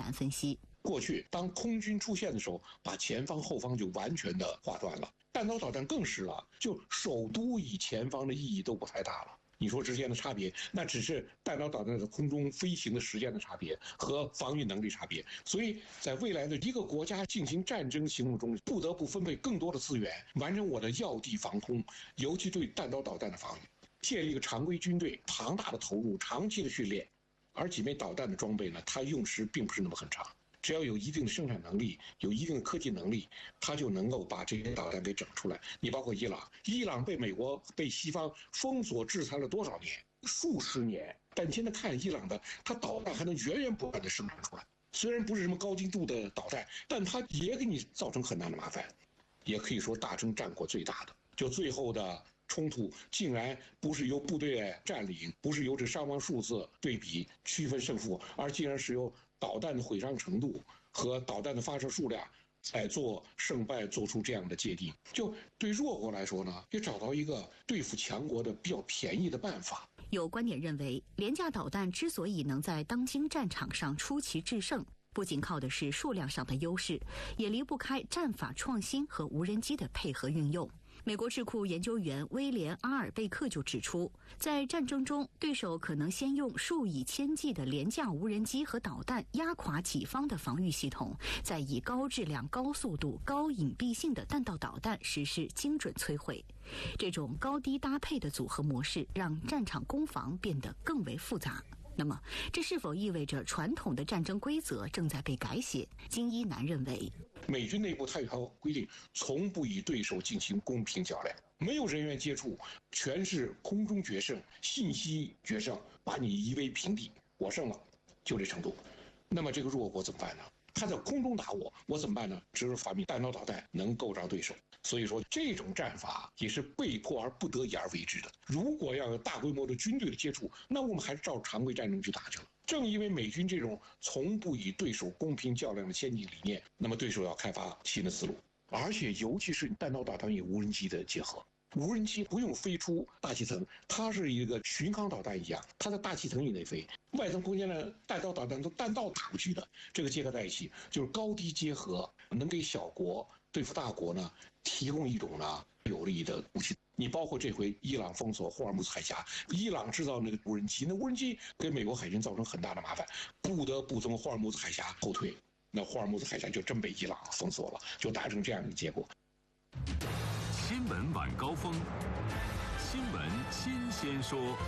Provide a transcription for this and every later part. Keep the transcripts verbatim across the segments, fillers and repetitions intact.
然分析。 过去当空军出现的时候，把前方后方就完全的划断了。弹道导弹更是了，就首都与前方的意义都不太大了。你说之间的差别，那只是弹道导弹的空中飞行的时间的差别和防御能力差别。所以在未来的一个国家进行战争行动中，不得不分配更多的资源，完成我的要地防空，尤其对弹道导弹的防御，建立一个常规军队，庞大的投入，长期的训练。而几枚导弹的装备呢，它用时并不是那么很长。只要有一定的生产能力，有一定的科技能力，它就能够把这些导弹给整出来。你包括伊朗，伊朗被美国、被西方封锁制裁了多少年？数十年。但现在看伊朗的，它导弹还能源源不断的生产出来。虽然不是什么高精度的导弹，但它也给你造成很大的麻烦，也可以说大成战果最大的。就最后的冲突竟然不是由部队占领，不是由这伤亡数字对比区分胜负，而竟然是由导弹的毁伤程度和导弹的发射数量来做胜败，做出这样的界定。就对弱国来说呢，也找到一个对付强国的比较便宜的办法。 有观点认为，廉价导弹之所以能在当今战场上出奇制胜，不仅靠的是数量上的优势，也离不开战法创新和无人机的配合运用。美国智库研究员威廉·阿尔贝克就指出，在战争中，对手可能先用数以千计的廉价无人机和导弹压垮己方的防御系统，再以高质量、高速度、高隐蔽性的弹道导弹实施精准摧毁。这种高低搭配的组合模式，让战场攻防变得更为复杂。那么，这是否意味着传统的战争规则正在被改写？金一南认为， 美军内部它有条规定，从不与对手进行公平较量，没有人员接触，全是空中决胜、信息决胜，把你夷为平地，我胜了，就这程度。那么这个弱国怎么办呢？他在空中打我，我怎么办呢？只是发明弹道导弹能够着对手。所以说，这种战法也是被迫而不得已而为之的。如果要有大规模的军队的接触，那我们还是照常规战争去打去了。正因为美军这种从不与对手公平较量的先进理念，那么对手要开发新的思路，而且尤其是弹道导弹与无人机的结合。无人机不用飞出大气层，它是一个巡航导弹一样，它在大气层以内飞，外层空间的弹道导弹都弹道打过去的，这个结合在一起，就是高低结合，能给小国对付大国呢提供一种呢有利的武器。你包括这回伊朗封锁霍尔木兹海峡，伊朗制造那个无人机，那无人机给美国海军造成很大的麻烦，不得不从霍尔木兹海峡后退，那霍尔木兹海峡就真被伊朗封锁了，就达成这样一个结果。 新闻晚高峰，新闻新鲜说。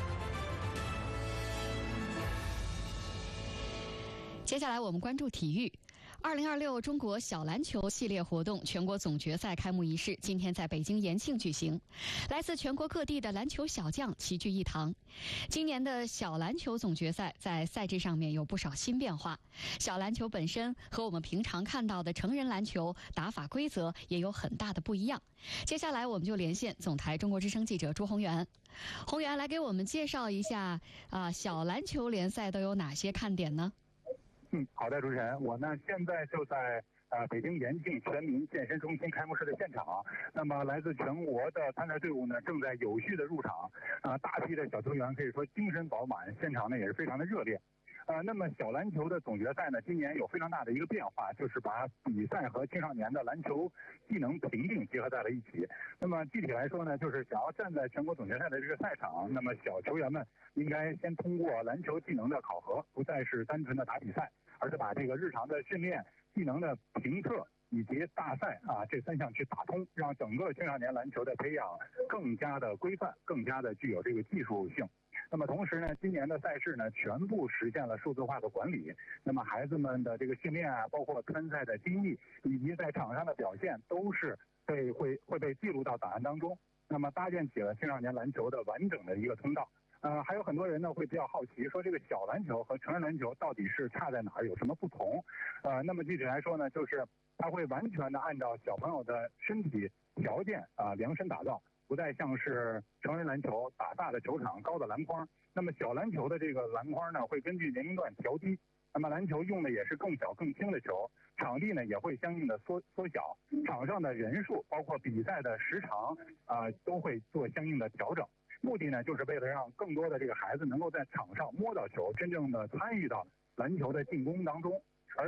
接下来我们关注体育。二零二六中国小篮球系列活动全国总决赛开幕仪式今天在北京延庆举行，来自全国各地的篮球小将齐聚一堂。今年的小篮球总决赛在赛制上面有不少新变化，小篮球本身和我们平常看到的成人篮球打法规则也有很大的不一样。接下来我们就连线总台中国之声记者朱宏元，宏元来给我们介绍一下啊，小篮球联赛都有哪些看点呢？ 嗯，好的，主持人，我呢现在就在呃北京延庆全民健身中心开幕式的现场。那么来自全国的参赛队伍呢正在有序的入场，啊、呃，大批的小球员可以说精神饱满，现场呢也是非常的热烈。呃，那么小篮球的总决赛呢，今年有非常大的一个变化，就是把比赛和青少年的篮球技能评定结合在了一起。那么具体来说呢，就是想要站在全国总决赛的这个赛场，那么小球员们应该先通过篮球技能的考核，不再是单纯的打比赛，而是把这个日常的训练、技能的评测以及大赛啊这三项去打通，让整个青少年篮球的培养更加的规范，更加的具有这个技术性。那么同时呢，今年的赛事呢，全部实现了数字化的管理。那么孩子们的这个训练啊，包括参赛的经历以及在场上的表现，都是被会会被记录到档案当中。那么搭建起了青少年篮球的完整的一个通道。呃，还有很多人呢会比较好奇，说这个小篮球和成人篮球到底是差在哪儿，有什么不同？呃，那么具体来说呢，就是它会完全的按照小朋友的身体条件啊、呃、量身打造。不再像是成人篮球打大的球场、高的篮筐，那么小篮球的这个篮筐呢，会根据年龄段调低。那么篮球用的也是更小、更轻的球，场地呢也会相应的缩缩小，场上的人数包括比赛的时长啊、呃，都会做相应的调整。目的呢，就是为了让更多的这个孩子能够在场上摸到球，真正的参与到篮球的进攻当中。